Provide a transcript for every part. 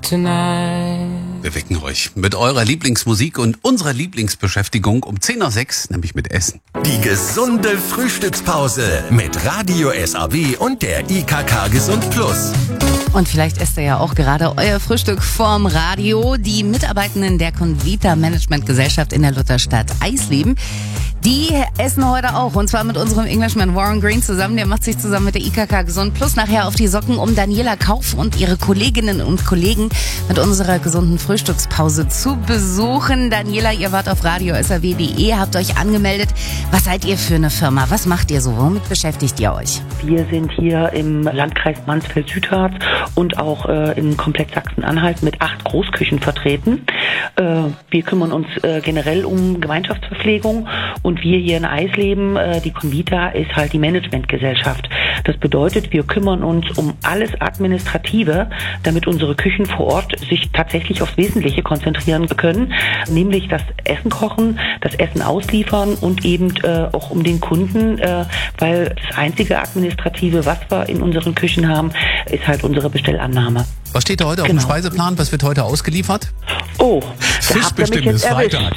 tonight. Wir wecken euch mit eurer Lieblingsmusik und unserer Lieblingsbeschäftigung um 10:06 nämlich mit Essen. Die gesunde Frühstückspause mit Radio SAW und der IKK Gesund Plus. Und vielleicht esst ihr ja auch gerade euer Frühstück vorm Radio. Die Mitarbeitenden der Convita Management Gesellschaft in der Lutherstadt Eisleben, die essen heute auch. Und zwar mit unserem Englishman Warren Green zusammen. Der macht sich zusammen mit der IKK Gesund Plus nachher auf die Socken, um Daniela Kauf und ihre Kolleginnen und Kollegen mit unserer gesunden Frühstückspause zu besuchen. Daniela, ihr wart auf radio.saw.de, habt euch angemeldet. Was seid ihr für eine Firma? Was macht ihr so? Womit beschäftigt ihr euch? Wir sind hier im Landkreis Mansfeld-Südharz und auch in komplett Sachsen-Anhalt mit 8 Großküchen vertreten. Wir kümmern uns generell um Gemeinschaftsverpflegung und wir hier in Eisleben, die Convita ist halt die Managementgesellschaft. Das bedeutet, wir kümmern uns um alles Administrative, damit unsere Küchen vor Ort sich tatsächlich aufs Wesentliche konzentrieren können, nämlich das Essen kochen, das Essen ausliefern und eben auch um den Kunden, weil das einzige Administrative, was wir in unseren Küchen haben, ist halt unsere Bestellannahme. Was steht da heute auf dem Speiseplan? Was wird heute ausgeliefert? Oh, Fisch bestimmt ist Freitag.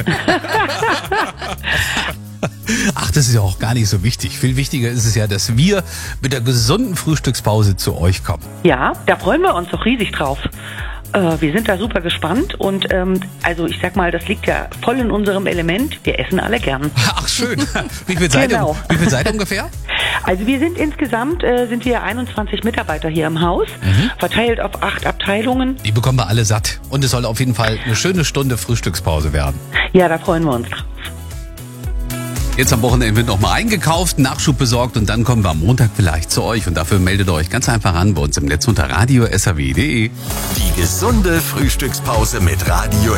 Ach, das ist ja auch gar nicht so wichtig. Viel wichtiger ist es ja, dass wir mit der gesunden Frühstückspause zu euch kommen. Ja, da freuen wir uns doch riesig drauf. Wir sind da super gespannt und also ich sag mal, das liegt ja voll in unserem Element. Wir essen alle gern. Ach, schön. Wie viel seid ihr? Wie viel seid ihr ungefähr? Also wir sind insgesamt sind wir 21 Mitarbeiter hier im Haus, verteilt auf 8 Abteilungen. Die bekommen wir alle satt. Und es soll auf jeden Fall eine schöne Stunde Frühstückspause werden. Ja, da freuen wir uns drauf. Jetzt am Wochenende wird noch mal eingekauft, Nachschub besorgt und dann kommen wir am Montag vielleicht zu euch. Und dafür meldet euch ganz einfach an bei uns im Netz unter radio.saw.de. Die gesunde Frühstückspause mit Radio